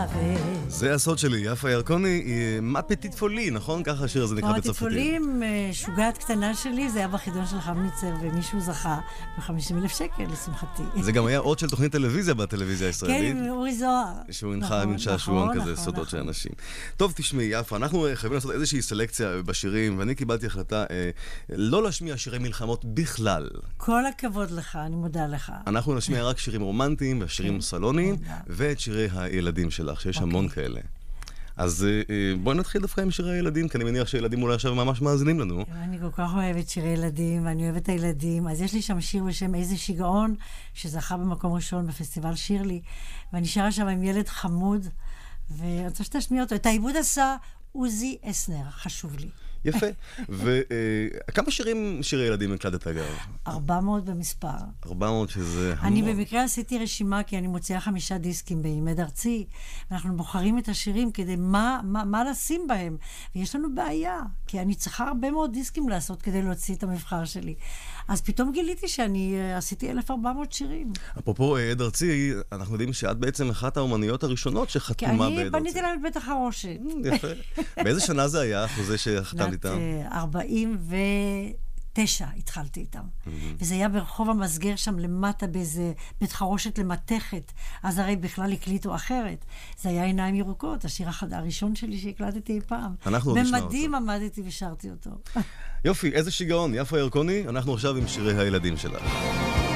avait. זה הסוד שלי, יפה ירקוני, מה פטיט פולי, נכון? ככה השיר הזה נקרא בצרפתית. פטיט פולים, שוגעת קטנה שלי, זה היה בחידון של חמניצר, ומישהו זכה ב50,000 שקל, לשמחתי. זה גם היה עוד של תוכנית טלוויזיה בטלוויזיה הישראלית. כן, אורי זוהר. שהוא הנחה מין שעשועון כזה, סודות של אנשים. טוב, תשמעי, יפה, אנחנו חייבים לעשות איזושהי סלקציה בשירים, ואני קיבלתי החלטה לא להשמיע שירי מלחמות בכלל. כל הכבוד לך, אני מודה לך. אנחנו נשמיע רק שירים רומנטיים ושירים סלוניים, ואת שירי הילדים שלך, שיש המון כאלה. אז בואי נתחיל דווקא עם שירי הילדים, כי אני מניח שהילדים אולי עכשיו ממש מאזינים לנו. אני כל כך אוהבת שירי ילדים, ואני אוהבת את הילדים. אז יש לי שם שיר בשם איזה שיגעון, שזכה במקום ראשון בפסטיבל שירלי, ואני שרה שם עם ילד חמוד, ואני רוצה שתשמיע אותו. את העיבוד עשה עוזי אסנר, חשוב לי. יפה. וכמה שירי ילדים הקלטת אגב? 400 במספר. 400 שזה המון. אני במקרה עשיתי רשימה, כי אני מוציאה 5 דיסקים בימד ארצי, ואנחנו בוחרים את השירים כדי מה לשים בהם. ויש לנו בעיה, כי אני צריכה הרבה מאוד דיסקים לעשות כדי להוציא את המבחר שלי. אז פתאום גיליתי שאני עשיתי 1,400 שירים. אפרופו עד ארצי, אנחנו יודעים שאת בעצם אחת האומניות הראשונות שחתומה בעד ארצי. כי אני בניתי להם את בית החרושת. יפה. באיזה שנה זה היה, אחוזי שחתמת איתם? 49 התחלתי איתם. וזה היה ברחוב המסגר שם למטה באיזה בית חרושת למתכת. אז הרי בכלל הקליטו אחרת. זה היה עיניים ירוקות, השיר הראשון שלי שהקלטתי אי פעם. אנחנו עוד נשמע אותו. במדים עמדתי ושרתי אותו. יופי, איזה שיגעון, יפה ירקוני, אנחנו עכשיו עם שירי הילדים שלך.